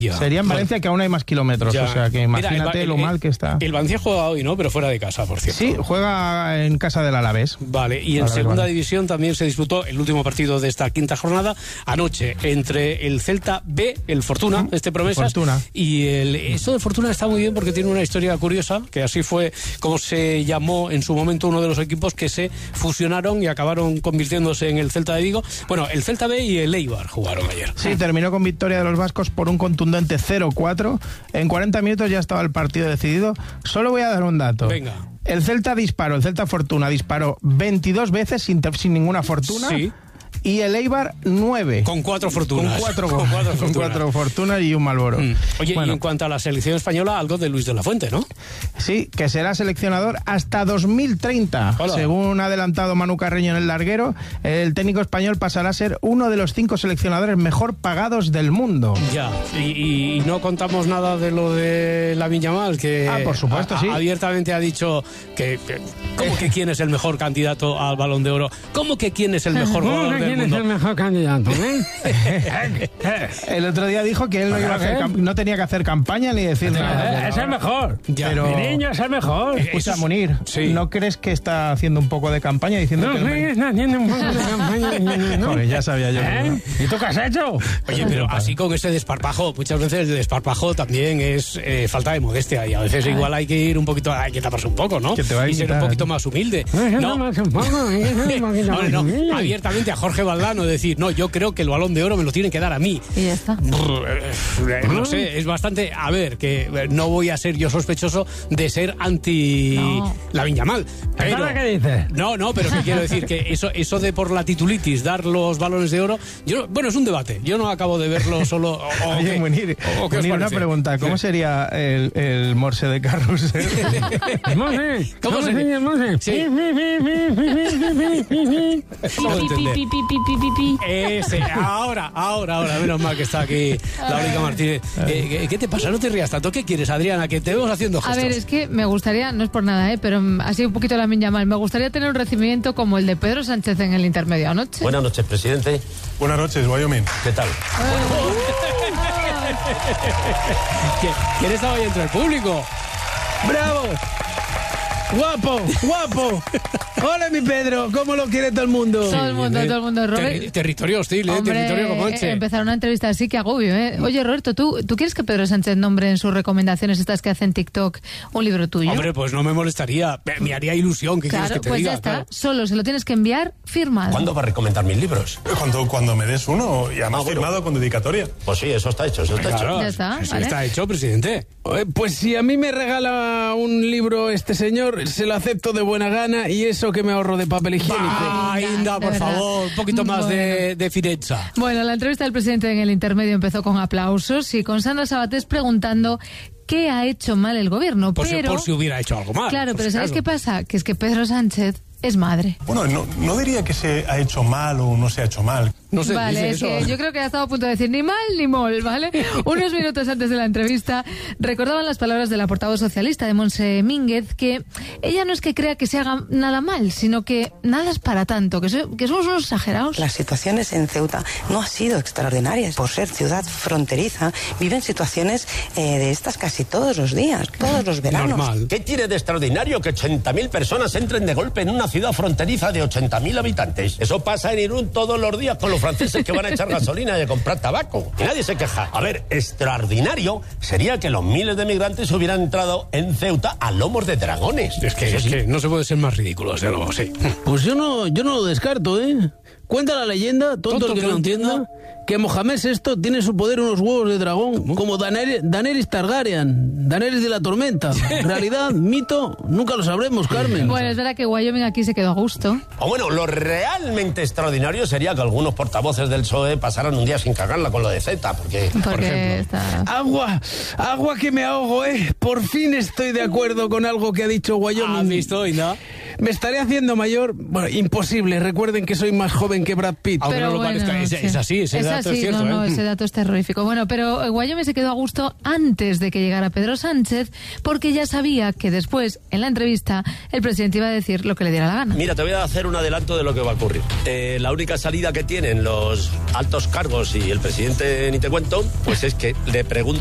Sería en Valencia, que aún hay más kilómetros, o sea que imagínate lo mal que está. El Valencia juega hoy, ¿no? Pero fuera de casa, por cierto. Sí, juega en casa del Alavés. Vale, y en segunda división también se disputó el último partido de esta quinta jornada, anoche, entre el Celta B, el Fortuna, promesas, y esto de Fortuna está muy bien porque tiene una historia curiosa, que así fue como se llamó en su momento uno de los equipos que se fusionaron y acabaron convirtiéndose en el Celta de Vigo. Bueno, el Celta B y el Eibar jugaron ayer. Sí, terminó con victoria de los vascos por un contundente 0-4. En 40 minutos ya estaba el partido decidido. Solo voy a dar un dato. Venga. El Celta Fortuna disparó 22 veces sin ninguna fortuna. Sí. Y el Eibar 9. Con 4 fortunas. Con 4 fortunas y un Malboro. Oye, y en cuanto a la selección española, algo de Luis de la Fuente, ¿no? Sí, que será seleccionador hasta 2030. Hola. Según ha adelantado Manu Carreño en El Larguero, el técnico español pasará a ser uno de los 5 seleccionadores mejor pagados del mundo. Ya, y no contamos nada de lo de Lamine Yamal, que por supuesto, sí. Abiertamente ha dicho que ¿cómo que quién es el mejor candidato al Balón de Oro? ¿Cómo que quién es el mejor jugador del mundo? ¿Quién es el mejor candidato? El otro día dijo que él no tenía que hacer campaña ni decir nada. Es el mejor. Pero mi niño es el mejor. Escucha, Munir, ¿no crees que está haciendo un poco de campaña diciendo que está haciendo un poco de campaña? Joder, ya sabía yo. ¿Y tú qué has hecho? Oye, pero así con ese desparpajo, muchas veces el desparpajo también es falta de modestia, y a veces igual hay que ir un poquito, hay que taparse un poco, ¿no? Que te va a y ser un poquito más humilde. No, abiertamente a Jorge Valdano decir, no, yo creo que el Balón de Oro me lo tienen que dar a mí. Y ya está. No sé, es bastante, a ver, que no voy a ser yo sospechoso de ser anti Lamine Yamal. Pero ¿qué dices? No, pero que quiero decir que eso de por la titulitis dar los balones de oro, bueno, es un debate. Yo no acabo de verlo solo. Oye, Munir, una pregunta, ¿cómo sería el Morse de Carrusel? ¿Cómo sería el Morse? Sí. Ahora, menos mal que está aquí Laurica Martínez. ¿Qué te pasa? No te rías tanto. ¿Qué quieres, Adriana? Que te vemos haciendo gestos. A ver, es que me gustaría, no es por nada, pero ha sido un poquito Lamine Yamal. Me gustaría tener un recibimiento como el de Pedro Sánchez en el intermedio anoche. Buenas noches, presidente. Buenas noches, Wyoming. ¿Qué tal? ¿Quién estaba ahí entre el público? ¡Bravo! ¡Guapo! Hola, mi Pedro, ¿cómo lo quiere todo el mundo? Todo el mundo. Robert, territorio hostil, territorio como este. Empezar una entrevista así, que agobio, Oye, Roberto, ¿tú quieres que Pedro Sánchez nombre en sus recomendaciones estas que hace en TikTok un libro tuyo? Hombre, pues no me molestaría, me haría ilusión. ¿Qué quieres que te diga? Ya está, claro. Solo se lo tienes que enviar firmado. ¿Cuándo va a recomendar mis libros? Cuando me des uno, y además firmado con dedicatoria. Pues sí, eso está hecho, Ya está, ¿vale? Está hecho, presidente. Pues si a mí me regala un libro este señor, se lo acepto de buena gana, y eso que me ahorro de papel higiénico. Inda, por favor, un poquito más de firezza. Bueno, la entrevista del presidente en el intermedio empezó con aplausos y con Sandra Sabatés preguntando qué ha hecho mal el gobierno. Por si hubiera hecho algo mal. Claro, pero ¿sabes qué pasa? Que es que Pedro Sánchez es madre. Bueno, no diría que se ha hecho mal o no se ha hecho mal. No sé, vale, es que yo creo que ha estado a punto de decir ni mal ni mol, ¿vale? Unos minutos antes de la entrevista recordaban las palabras de la portavoz socialista de Montse Mínguez, que ella no es que crea que se haga nada mal, sino que nada es para tanto, que somos unos exagerados. Las situaciones en Ceuta no han sido extraordinarias. Por ser ciudad fronteriza, viven situaciones de estas casi todos los días, todos los veranos. Normal. ¿Qué tiene de extraordinario que 80.000 personas entren de golpe en una ciudad fronteriza de 80.000 habitantes? Eso pasa en Irún todos los días con los franceses que van a echar gasolina y a comprar tabaco. Y nadie se queja. A ver, extraordinario sería que los miles de migrantes hubieran entrado en Ceuta a lomos de dragones. Es que no se puede ser más ridículo, desde luego, sí. Pues yo no lo descarto, ¿eh? Cuenta la leyenda, tonto el que no entienda, que Mohamed VI tiene en su poder unos huevos de dragón, como Daenerys Targaryen, Daenerys de la Tormenta. Realidad, mito, nunca lo sabremos, Carmen. Bueno, es verdad que Wyoming aquí se quedó a gusto. O bueno, lo realmente extraordinario sería que algunos portavoces del PSOE pasaran un día sin cagarla con lo de Z, porque por ejemplo... Agua que me ahogo, Por fin estoy de acuerdo con algo que ha dicho Wyoming. ¿Has visto, Inda? Me estaré haciendo mayor. Bueno, imposible. Recuerden que soy más joven que Brad Pitt. Aunque no lo parezca, es así, ese dato es cierto. No, ese dato es terrorífico. Bueno, pero Wyoming se quedó a gusto antes de que llegara Pedro Sánchez, porque ya sabía que después, en la entrevista, el presidente iba a decir lo que le diera la gana. Mira, te voy a hacer un adelanto de lo que va a ocurrir. La única salida que tienen los altos cargos y el presidente, ni te cuento, pues es que le preguntan